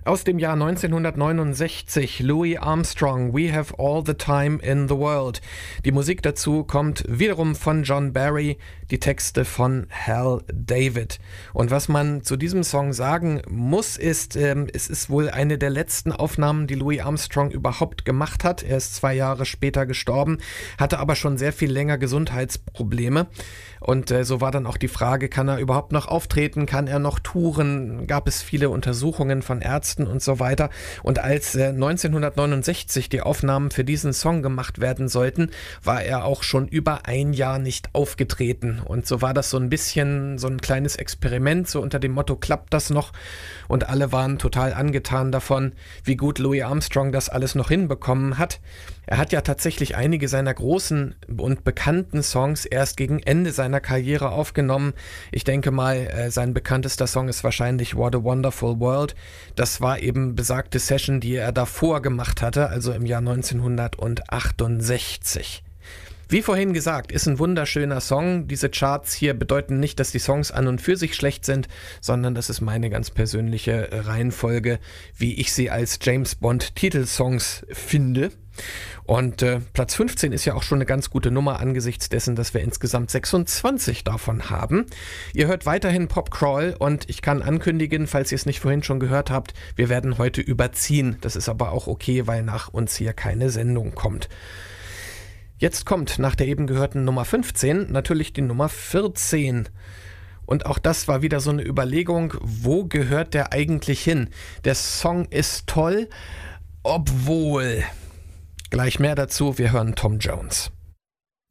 Aus dem Jahr 1969, Louis Armstrong, We Have All the Time in the World. Die Musik dazu kommt wiederum von John Barry, die Texte von Hal David. Und was man zu diesem Song sagen muss, ist, es ist wohl eine der letzten Aufnahmen, die Louis Armstrong überhaupt gemacht hat. Er ist 2 Jahre später gestorben, hatte aber schon sehr viel länger Gesundheitsprobleme. Und so war dann auch die Frage, kann er überhaupt noch auftreten, kann er noch touren? Gab es viele Untersuchungen von Ärzten und so weiter. Und als 1969 die Aufnahmen für diesen Song gemacht werden sollten, war er auch schon über 1 Jahr nicht aufgetreten. Und so war das so ein bisschen so ein kleines Experiment, so unter dem Motto, klappt das noch? Und alle waren total angetan davon, wie gut Louis Armstrong das alles noch hinbekommen hat. Er hat ja tatsächlich einige seiner großen und bekannten Songs erst gegen Ende seiner Karriere aufgenommen. Ich denke mal, sein bekanntester Song ist wahrscheinlich What a Wonderful World. Das war eben besagte Session, die er davor gemacht hatte, also im Jahr 1968. Wie vorhin gesagt, ist ein wunderschöner Song. Diese Charts hier bedeuten nicht, dass die Songs an und für sich schlecht sind, sondern das ist meine ganz persönliche Reihenfolge, wie ich sie als James Bond Titelsongs finde. Und Platz 15 ist ja auch schon eine ganz gute Nummer angesichts dessen, dass wir insgesamt 26 davon haben. Ihr hört weiterhin Pop Crawl und ich kann ankündigen, falls ihr es nicht vorhin schon gehört habt, wir werden heute überziehen. Das ist aber auch okay, weil nach uns hier keine Sendung kommt. Jetzt kommt nach der eben gehörten Nummer 15 natürlich die Nummer 14. Und auch das war wieder so eine Überlegung, wo gehört der eigentlich hin? Der Song ist toll, obwohl... Gleich mehr dazu, wir hören Tom Jones.